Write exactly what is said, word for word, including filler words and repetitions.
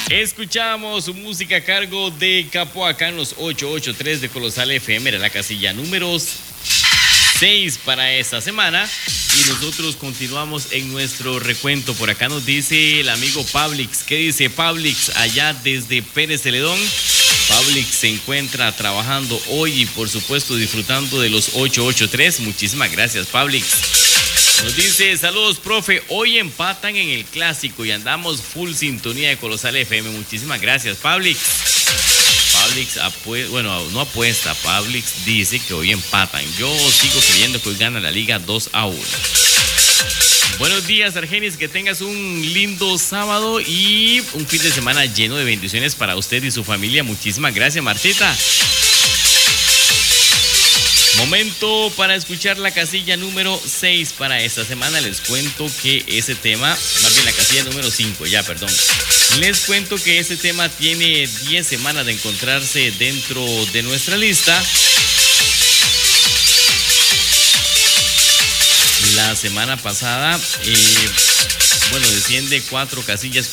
Escuchamos música a cargo de Capo acá en los ochocientos ochenta y tres de Colosal F M, era la casilla número seis para esta semana. Y nosotros continuamos en nuestro recuento. Por acá nos dice el amigo Pablix. ¿Qué dice Pablix allá desde Pérez Celedón? Pablix se encuentra trabajando hoy y por supuesto disfrutando de los ochocientos ochenta y tres. Muchísimas gracias, Pablix. Nos dice, saludos, profe, hoy empatan en el clásico y andamos full sintonía de Colosal F M. Muchísimas gracias, Pablix. Pablix, apue bueno, no apuesta, Pablix dice que hoy empatan. Yo sigo creyendo que hoy gana la liga dos a uno. Buenos días, Argenis, que tengas un lindo sábado y un fin de semana lleno de bendiciones para usted y su familia. Muchísimas gracias, Martita. Momento para escuchar la casilla número seis para esta semana. Les cuento que ese tema, más bien la casilla número cinco, ya, perdón. Les cuento que ese tema tiene diez semanas de encontrarse dentro de nuestra lista. La semana pasada, eh, bueno, desciende cuatro casillas